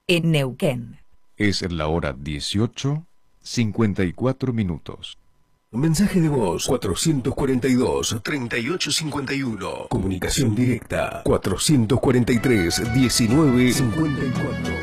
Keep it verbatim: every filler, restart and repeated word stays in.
en Neuquén. Es la hora dieciocho, cincuenta y cuatro minutos. Mensaje de voz cuatrocientos cuarenta y dos, treinta y ocho cincuenta y uno. Comunicación directa cuatrocientos cuarenta y tres, diecinueve cincuenta y cuatro.